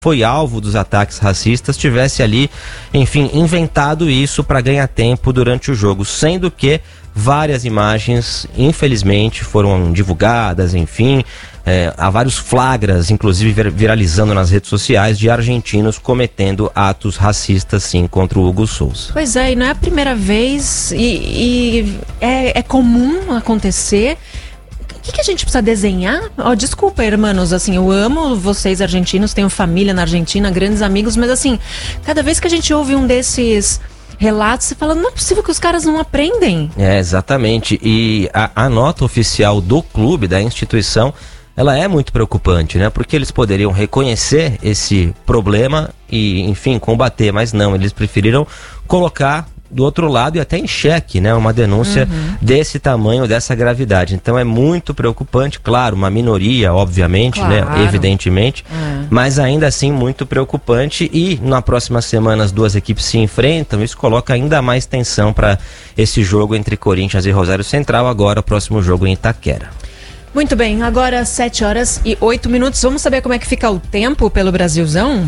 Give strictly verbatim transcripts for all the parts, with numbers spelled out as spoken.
foi alvo dos ataques racistas, tivesse ali, enfim, inventado isso para ganhar tempo durante o jogo, sendo que várias imagens, infelizmente, foram divulgadas, enfim, é, há vários flagras, inclusive vir, viralizando nas redes sociais, de argentinos cometendo atos racistas, sim, contra o Hugo Souza. Pois é, e não é a primeira vez, e, e é, é comum acontecer. O que, que a gente precisa desenhar? Oh, desculpa, irmãos, assim, eu amo vocês argentinos, tenho família na Argentina, grandes amigos, mas assim, cada vez que a gente ouve um desses relatos, você fala, não é possível que os caras não aprendem. É, exatamente, e a, a nota oficial do clube, da instituição, ela é muito preocupante, né? Porque eles poderiam reconhecer esse problema e, enfim, combater, mas não, eles preferiram colocar do outro lado e até em xeque, né, uma denúncia uhum. desse tamanho, dessa gravidade. Então é muito preocupante, claro, uma minoria, obviamente, claro. né, evidentemente, uhum. mas ainda assim muito preocupante, e na próxima semana as duas equipes se enfrentam, isso coloca ainda mais tensão para esse jogo entre Corinthians e Rosário Central, agora o próximo jogo em Itaquera. Muito bem, agora sete horas e oito minutos, vamos saber como é que fica o tempo pelo Brasilzão?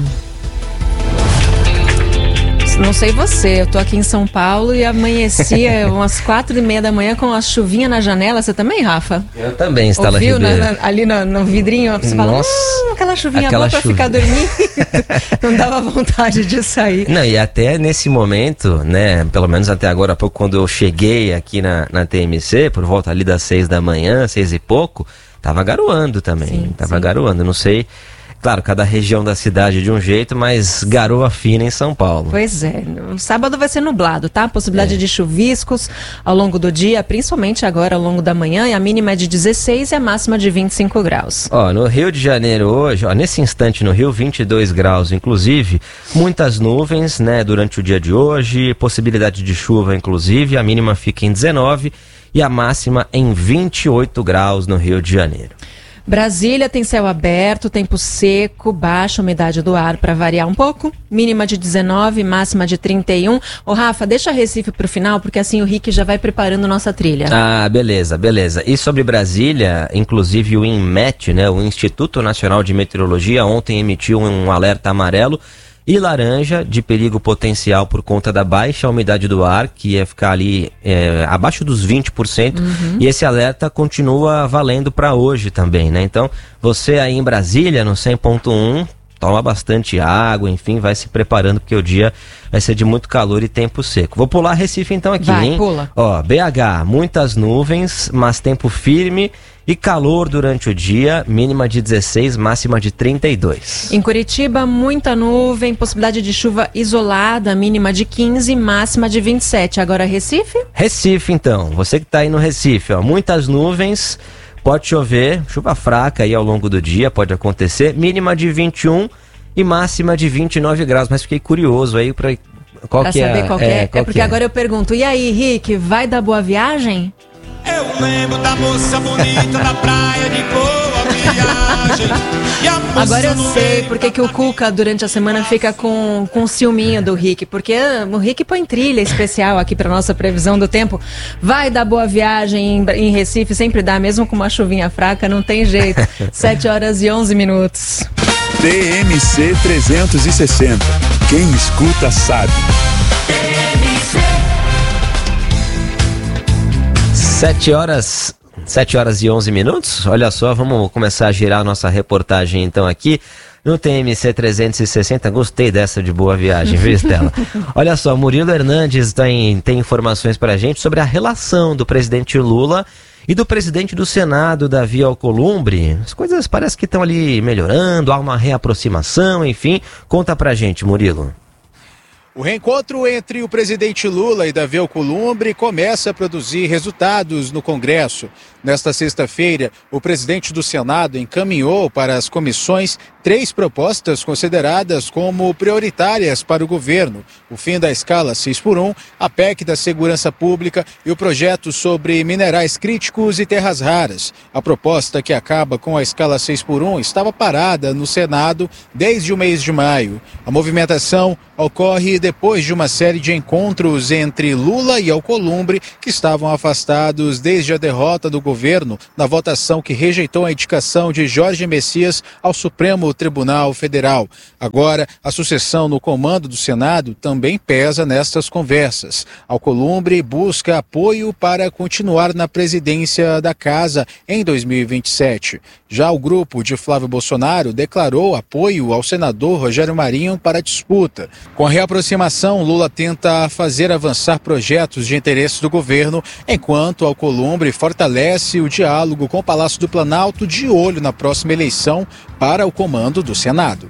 Não sei você, eu tô aqui em São Paulo e amanhecia umas quatro e meia da manhã com a chuvinha na janela. Você também, Rafa? Eu também, Estela Ouviu Ribeiro. Na, na, ali no, no vidrinho, você fala, hum, aquela chuvinha aquela boa pra chuvinha. ficar dormindo. Não dava vontade de sair. Não, e até nesse momento, né, pelo menos até agora há pouco, quando eu cheguei aqui na, na T M C, por volta ali das seis da manhã, seis e pouco, tava garoando também, sim, tava sim. garoando, não sei... Claro, cada região da cidade de um jeito, mas garoa fina em São Paulo. Pois é, o sábado vai ser nublado, tá? Possibilidade é. de chuviscos ao longo do dia, principalmente agora ao longo da manhã, e a mínima é de dezesseis e a máxima de vinte e cinco graus. Ó, no Rio de Janeiro hoje, ó, nesse instante no Rio, vinte e dois graus, inclusive, muitas nuvens, né, durante o dia de hoje, possibilidade de chuva, inclusive, a mínima fica em dezenove e a máxima em vinte e oito graus no Rio de Janeiro. Brasília tem céu aberto, tempo seco, baixa umidade do ar para variar um pouco, mínima de dezenove, máxima de trinta e um. Ô Rafa, deixa Recife pro final, porque assim o Rick já vai preparando nossa trilha. Ah, beleza, beleza. E sobre Brasília, inclusive o INMET, né, o Instituto Nacional de Meteorologia, ontem emitiu um alerta amarelo e laranja de perigo potencial por conta da baixa umidade do ar, que ia ficar ali é, abaixo dos vinte por cento, uhum. e esse alerta continua valendo para hoje também, né? Então, você aí em Brasília, no cem ponto um, toma bastante água, enfim, vai se preparando, porque o dia vai ser de muito calor e tempo seco. Vou pular Recife então aqui, vai, hein? Pula. Ó, B H, muitas nuvens, mas tempo firme e calor durante o dia, mínima de dezesseis, máxima de trinta e dois. Em Curitiba, muita nuvem, possibilidade de chuva isolada, mínima de quinze, máxima de vinte e sete. Agora Recife? Recife então, você que tá aí no Recife, ó, muitas nuvens, pode chover, chuva fraca aí ao longo do dia, pode acontecer, mínima de vinte e um e máxima de vinte e nove graus, mas fiquei curioso aí pra, qual pra que saber é, qual que é, é, qual é porque que é. Agora eu pergunto, e aí Rick, vai dar boa viagem? Eu lembro da moça bonita da praia de boa viagem. E a moça Agora eu no sei meio porque que o Cuca durante a semana fica com, com ciúminho do Rick, porque o Rick põe trilha especial aqui para nossa previsão do tempo. Vai dar boa viagem em, em Recife, sempre dá, mesmo com uma chuvinha fraca, não tem jeito. sete horas e onze minutos. T M C trezentos e sessenta. Quem escuta sabe. Sete horas, sete horas e onze minutos. Olha só, vamos começar a girar a nossa reportagem então aqui no T M C trezentos e sessenta. Gostei dessa de boa viagem, viu, Estela? Olha só, Murilo Hernandes tem, tem informações pra gente sobre a relação do presidente Lula e do presidente do Senado, Davi Alcolumbre. As coisas parecem que estão ali melhorando, há uma reaproximação, enfim. Conta pra gente, Murilo. O reencontro entre o presidente Lula e Davi Alcolumbre começa a produzir resultados no Congresso. Nesta sexta-feira, o presidente do Senado encaminhou para as comissões três propostas consideradas como prioritárias para o governo: o fim da escala seis por um, a P E C da Segurança Pública e o projeto sobre minerais críticos e terras raras. A proposta, que acaba com a escala seis por um, estava parada no Senado desde o mês de maio. A movimentação ocorre depois de uma série de encontros entre Lula e Alcolumbre, que estavam afastados desde a derrota do governo na votação que rejeitou a indicação de Jorge Messias ao Supremo Tribunal Federal. Agora, a sucessão no comando do Senado também pesa nestas conversas. Alcolumbre busca apoio para continuar na presidência da casa em dois mil e vinte e sete. Já o grupo de Flávio Bolsonaro declarou apoio ao senador Rogério Marinho para a disputa. Com a reaproximação, Lula tenta fazer avançar projetos de interesse do governo, enquanto Alcolumbre fortalece o diálogo com o Palácio do Planalto, de olho na próxima eleição para o comando do Senado.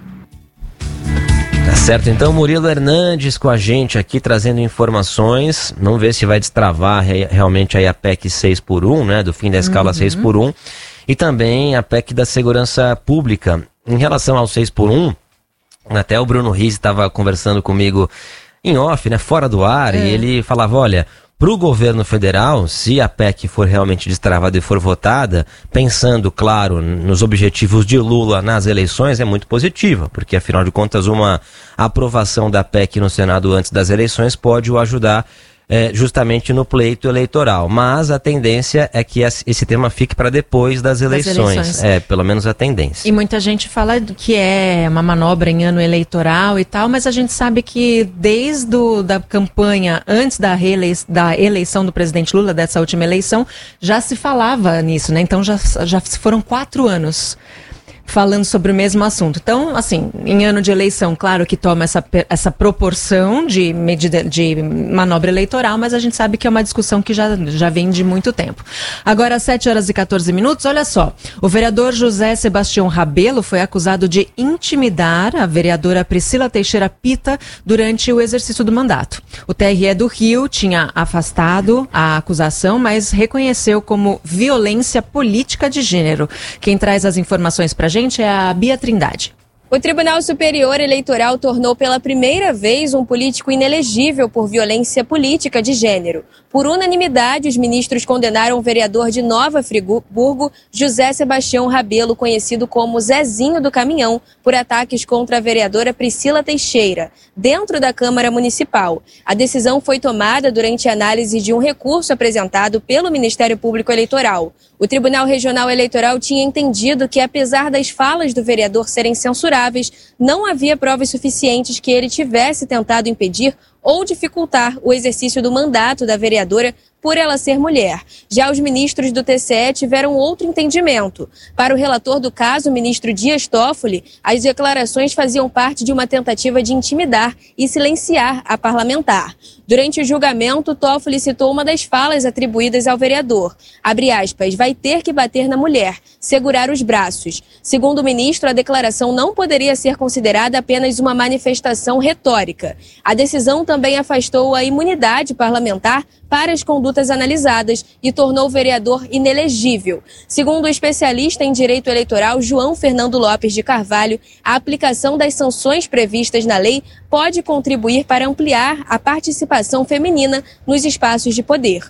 Tá certo, então Murilo Hernandes com a gente aqui trazendo informações. Vamos ver se vai destravar re- realmente aí a P E C seis por um, né, do fim da escala uhum. seis por um, e também a P E C da segurança pública. Em relação ao seis por um, até o Bruno Riz estava conversando comigo em off, né, fora do ar, é. e ele falava, olha, para o governo federal, se a P E C for realmente destravada e for votada, pensando, claro, nos objetivos de Lula nas eleições, é muito positiva, porque afinal de contas uma aprovação da P E C no Senado antes das eleições pode o ajudar é, justamente no pleito eleitoral. Mas a tendência é que esse tema fique para depois das eleições. das eleições. É, pelo menos a tendência. E muita gente fala que é uma manobra em ano eleitoral e tal, mas a gente sabe que desde a da campanha, antes da, reelei- da eleição do presidente Lula, dessa última eleição, já se falava nisso, né? Então já, já foram quatro anos falando sobre o mesmo assunto. Então, assim, em ano de eleição, claro que toma essa, essa proporção de, medida, de manobra eleitoral, mas a gente sabe que é uma discussão que já, já vem de muito tempo. Agora, às sete horas e quatorze minutos, olha só, o vereador José Sebastião Rabelo foi acusado de intimidar a vereadora Priscila Teixeira Pita durante o exercício do mandato. O T R E do Rio tinha afastado a acusação, mas reconheceu como violência política de gênero. Quem traz as informações pra gente é a Bia Trindade. O Tribunal Superior Eleitoral tornou pela primeira vez um político inelegível por violência política de gênero. Por unanimidade, os ministros condenaram o vereador de Nova Friburgo, José Sebastião Rabelo, conhecido como Zezinho do Caminhão, por ataques contra a vereadora Priscila Teixeira, dentro da Câmara Municipal. A decisão foi tomada durante a análise de um recurso apresentado pelo Ministério Público Eleitoral. O Tribunal Regional Eleitoral tinha entendido que, apesar das falas do vereador serem censuradas, não havia provas suficientes que ele tivesse tentado impedir ou dificultar o exercício do mandato da vereadora por ela ser mulher. Já os ministros do T C E tiveram outro entendimento. Para o relator do caso, o ministro Dias Toffoli, as declarações faziam parte de uma tentativa de intimidar e silenciar a parlamentar. Durante o julgamento, Toffoli citou uma das falas atribuídas ao vereador. Abre aspas, vai ter que bater na mulher, segurar os braços. Segundo o ministro, a declaração não poderia ser considerada apenas uma manifestação retórica. A decisão também afastou a imunidade parlamentar para as condutas analisadas e tornou o vereador inelegível. Segundo o especialista em direito eleitoral João Fernando Lopes de Carvalho, a aplicação das sanções previstas na lei pode contribuir para ampliar a participação feminina nos espaços de poder.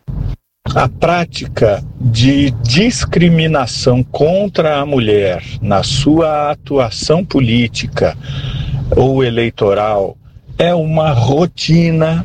A prática de discriminação contra a mulher na sua atuação política ou eleitoral é uma rotina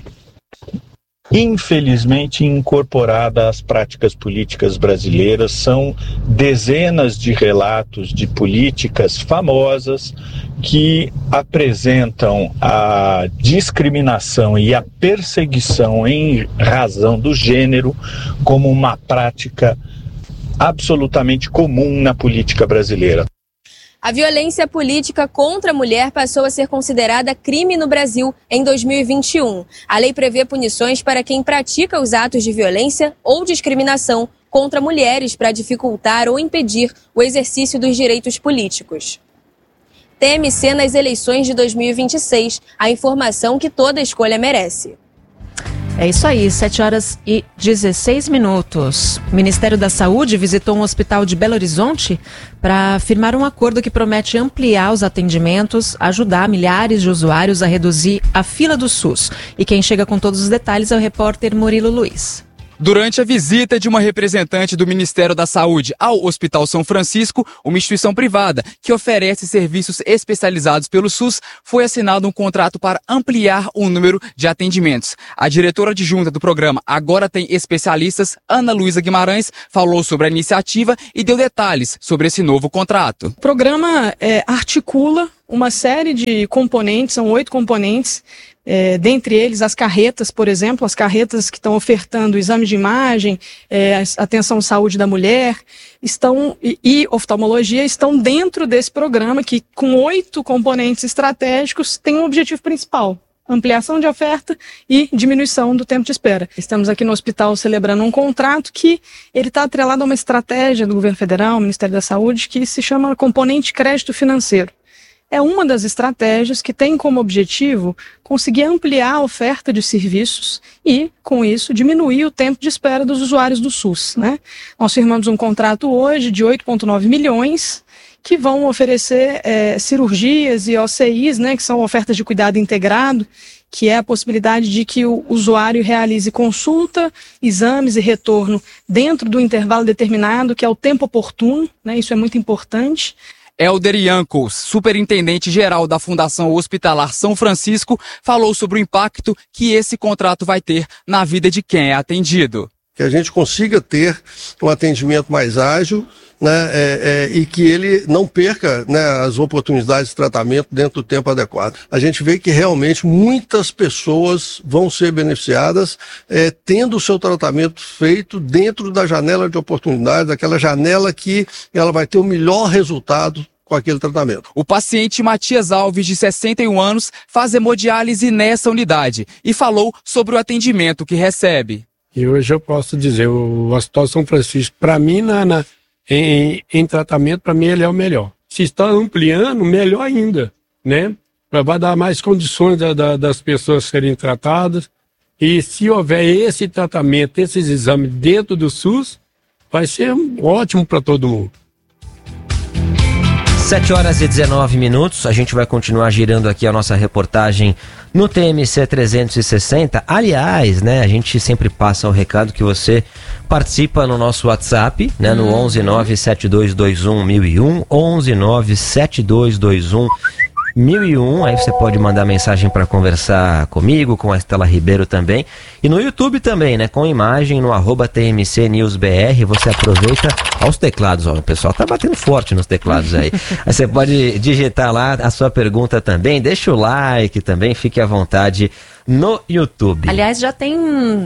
infelizmente incorporada às práticas políticas brasileiras. São dezenas de relatos de políticas famosas que apresentam a discriminação e a perseguição em razão do gênero como uma prática absolutamente comum na política brasileira. A violência política contra a mulher passou a ser considerada crime no Brasil em dois mil e vinte e um. A lei prevê punições para quem pratica os atos de violência ou discriminação contra mulheres para dificultar ou impedir o exercício dos direitos políticos. T M C nas eleições de dois mil e vinte e seis, a informação que toda escolha merece. É isso aí, sete horas e dezesseis minutos. O Ministério da Saúde visitou um hospital de Belo Horizonte para firmar um acordo que promete ampliar os atendimentos, ajudar milhares de usuários a reduzir a fila do SUS. E quem chega com todos os detalhes é o repórter Murilo Luiz. Durante a visita de uma representante do Ministério da Saúde ao Hospital São Francisco, uma instituição privada que oferece serviços especializados pelo SUS, foi assinado um contrato para ampliar o número de atendimentos. A diretora adjunta do programa Agora Tem Especialistas, Ana Luísa Guimarães, falou sobre a iniciativa e deu detalhes sobre esse novo contrato. O programa é, articula uma série de componentes, são oito componentes, é, dentre eles as carretas, por exemplo, as carretas que estão ofertando exame de imagem, é, atenção à saúde da mulher, estão e, e oftalmologia estão dentro desse programa que, com oito componentes estratégicos, tem um objetivo principal: ampliação de oferta e diminuição do tempo de espera. Estamos aqui no hospital celebrando um contrato que ele está atrelado a uma estratégia do governo federal, Ministério da Saúde, que se chama componente crédito financeiro. É uma das estratégias que tem como objetivo conseguir ampliar a oferta de serviços e, com isso, diminuir o tempo de espera dos usuários do SUS, né? Nós firmamos um contrato hoje de oito vírgula nove milhões que vão oferecer é, cirurgias e O C Is, né, que são ofertas de cuidado integrado, que é a possibilidade de que o usuário realize consulta, exames e retorno dentro do intervalo determinado, que é o tempo oportuno, né? Isso é muito importante. Helder Yankos, superintendente-geral da Fundação Hospitalar São Francisco, falou sobre o impacto que esse contrato vai ter na vida de quem é atendido. Que a gente consiga ter um atendimento mais ágil, né, é, é, e que ele não perca, né, as oportunidades de tratamento dentro do tempo adequado. A gente vê que realmente muitas pessoas vão ser beneficiadas é, tendo o seu tratamento feito dentro da janela de oportunidades, aquela janela que ela vai ter o melhor resultado com aquele tratamento. O paciente Matias Alves, de sessenta e um anos, faz hemodiálise nessa unidade e falou sobre o atendimento que recebe. E hoje eu posso dizer, o Hospital São Francisco, para mim, na, na, em, em tratamento, para mim ele é o melhor. Se está ampliando, melhor ainda, né? Vai dar mais condições da, da, das pessoas serem tratadas. E se houver esse tratamento, esses exames dentro do SUS, vai ser ótimo para todo mundo. sete horas e dezenove minutos, a gente vai continuar girando aqui a nossa reportagem no T M C trezentos e sessenta. Aliás, né, a gente sempre passa o recado que você participa no nosso WhatsApp, né, no hum. onze nove sete dois dois um mil e um, onze nove sete dois dois um mil e um, aí você pode mandar mensagem para conversar comigo, com a Estela Ribeiro também, e no YouTube também, né, com imagem no arroba T M C News B R, você aproveita aos teclados, ó, o pessoal tá batendo forte nos teclados aí, aí você pode digitar lá a sua pergunta também, deixa o like também, fique à vontade no YouTube. Aliás, já tem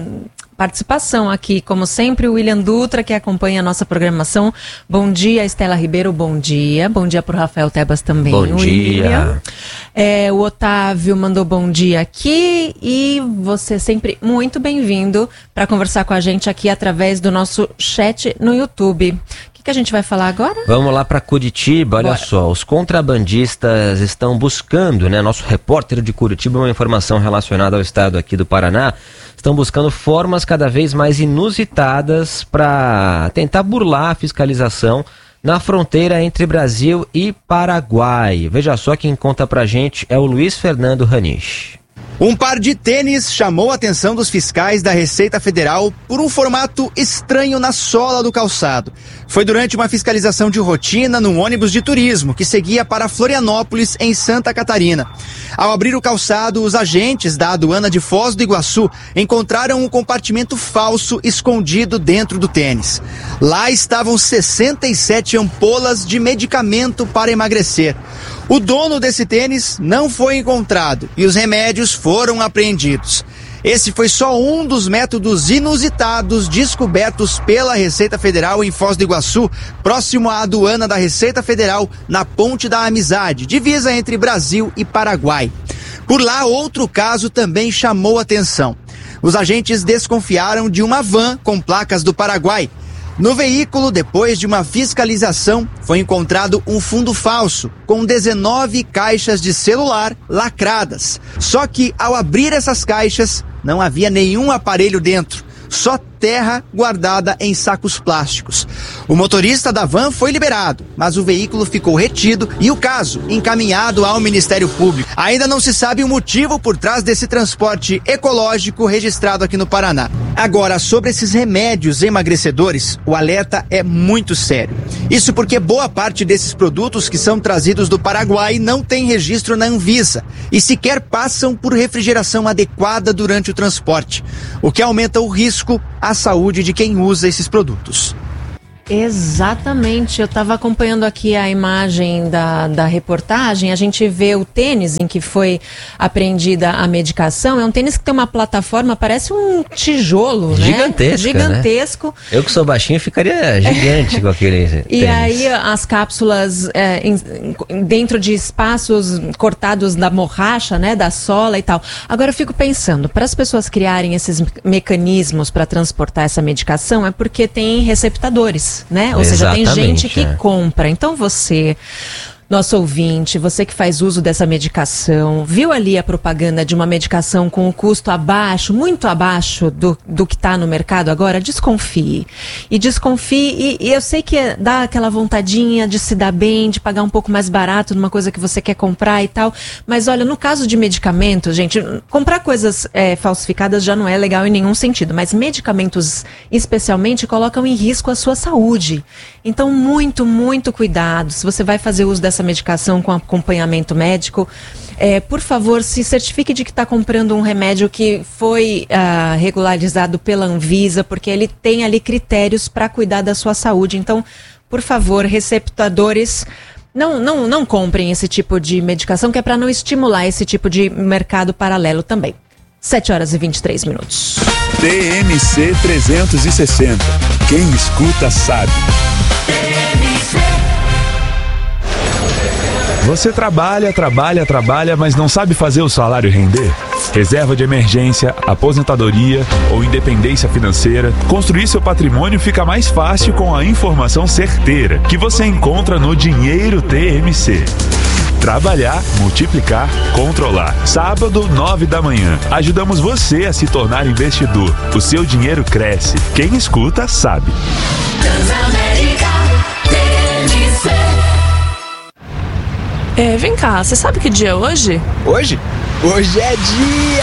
participação aqui, como sempre, o William Dutra, que acompanha a nossa programação. Bom dia, Estela Ribeiro, bom dia. Bom dia para o Rafael Tebas também. Bom dia. É, o Otávio mandou bom dia aqui e você sempre muito bem-vindo para conversar com a gente aqui através do nosso chat no YouTube. O que, que a gente vai falar agora? Vamos lá para Curitiba, olha Bora. só, os contrabandistas estão buscando, né, nosso repórter de Curitiba, uma informação relacionada ao estado aqui do Paraná, estão buscando formas cada vez mais inusitadas para tentar burlar a fiscalização na fronteira entre Brasil e Paraguai. Veja só, quem conta pra gente é o Luiz Fernando Ranish. Um par de tênis chamou a atenção dos fiscais da Receita Federal por um formato estranho na sola do calçado. Foi durante uma fiscalização de rotina num ônibus de turismo que seguia para Florianópolis, em Santa Catarina. Ao abrir o calçado, os agentes da aduana de Foz do Iguaçu encontraram um compartimento falso escondido dentro do tênis. Lá estavam sessenta e sete ampolas de medicamento para emagrecer. O dono desse tênis não foi encontrado e os remédios foram apreendidos. Esse foi só um dos métodos inusitados descobertos pela Receita Federal em Foz do Iguaçu, próximo à aduana da Receita Federal, na Ponte da Amizade, divisa entre Brasil e Paraguai. Por lá, outro caso também chamou atenção. Os agentes desconfiaram de uma van com placas do Paraguai. No veículo, depois de uma fiscalização, foi encontrado um fundo falso, com dezenove caixas de celular lacradas. Só que, ao abrir essas caixas, não havia nenhum aparelho dentro, só terra guardada em sacos plásticos. O motorista da van foi liberado, mas o veículo ficou retido e o caso encaminhado ao Ministério Público. Ainda não se sabe o motivo por trás desse transporte ecológico registrado aqui no Paraná. Agora, sobre esses remédios emagrecedores, o alerta é muito sério. Isso porque boa parte desses produtos que são trazidos do Paraguai não tem registro na Anvisa e sequer passam por refrigeração adequada durante o transporte, o que aumenta o risco à saúde de quem usa esses produtos. Exatamente, eu estava acompanhando aqui a imagem da, da reportagem, a gente vê o tênis em que foi apreendida a medicação, é um tênis que tem uma plataforma, parece um tijolo, né? Gigantesco, Gigantesco. Né? Eu que sou baixinho ficaria gigante é. com aquele tênis. E aí as cápsulas é, em, dentro de espaços cortados da borracha, né, da sola e tal. Agora eu fico pensando, para as pessoas criarem esses mecanismos para transportar essa medicação, é porque tem receptadores. Né? Ou seja, tem gente que é. compra. Então você, nosso ouvinte, você que faz uso dessa medicação, viu ali a propaganda de uma medicação com o custo abaixo, muito abaixo do, do que está no mercado agora, desconfie. E desconfie, e, e eu sei que dá aquela vontadinha de se dar bem, de pagar um pouco mais barato numa coisa que você quer comprar e tal, mas olha, no caso de medicamentos, gente, comprar coisas é, falsificadas já não é legal em nenhum sentido, mas medicamentos especialmente colocam em risco a sua saúde. Então, muito, muito cuidado. Se você vai fazer uso dessa medicação com acompanhamento médico, é, por favor, se certifique de que está comprando um remédio que foi uh, regularizado pela Anvisa, porque ele tem ali critérios para cuidar da sua saúde. Então, por favor, receptadores, não, não, não comprem esse tipo de medicação, que é para não estimular esse tipo de mercado paralelo também. sete horas e vinte e três minutos. T M C trezentos e sessenta. Quem escuta sabe. Você trabalha, trabalha, trabalha, mas não sabe fazer o salário render? Reserva de emergência, aposentadoria ou independência financeira, construir seu patrimônio fica mais fácil com a informação certeira que você encontra no Dinheiro T M C. Trabalhar, multiplicar, controlar. Sábado, nove da manhã. Ajudamos você a se tornar investidor. O seu dinheiro cresce. Quem escuta, sabe. É, vem cá, você sabe que dia é hoje? Hoje? Hoje é dia